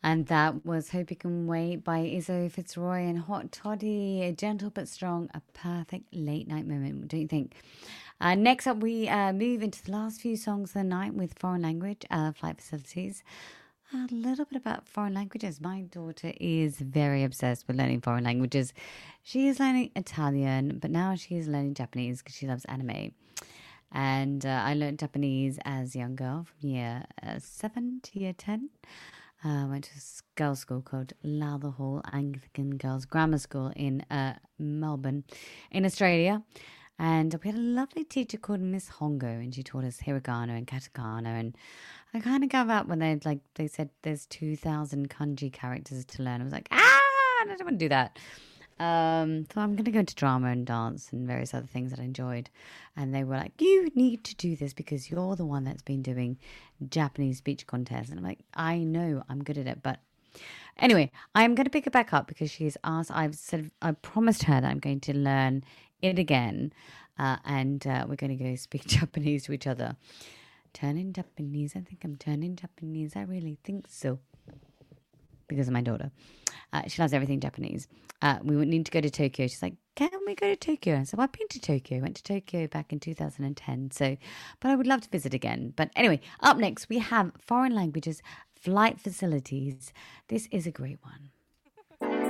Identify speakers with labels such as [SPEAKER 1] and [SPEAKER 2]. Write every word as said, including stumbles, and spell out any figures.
[SPEAKER 1] And that was Hope You Can Wait by Izzo Fitzroy and Hot Toddy. A gentle but strong, a perfect late night moment, don't you think? Uh, next up, we uh, move into the last few songs of the night with foreign language, uh, flight facilities. A little bit about foreign languages. My daughter is very obsessed with learning foreign languages. She is learning Italian, but now she is learning Japanese because she loves anime. And uh, I learned Japanese as a young girl from year uh, seven to year ten. I uh, went to a girls' school called Lowther Hall Anglican Girls Grammar School in uh, Melbourne, in Australia. And we had a lovely teacher called Miss Hongo, and she taught us hiragana and katakana. And I kind of gave up when they like they said there's two thousand kanji characters to learn. I was like, ah, I don't want to do that. Um, so I'm going to go into drama and dance and various other things that I enjoyed. And they were like, you need to do this because you're the one that's been doing Japanese speech contests. And I'm like, I know I'm good at it. But anyway, I'm going to pick it back up because she's asked, I've said, I promised her that I'm going to learn it again. Uh, and uh, we're going to go speak Japanese to each other. Turning Japanese. I think I'm turning Japanese. I really think so. Because of my daughter. Uh, she loves everything Japanese. Uh, we would need to go to Tokyo. She's like, can we go to Tokyo? So I've been to Tokyo. Went to Tokyo back in two thousand ten. So, but I would love to visit again. But anyway, up next we have foreign languages, flight facilities. This is a great one.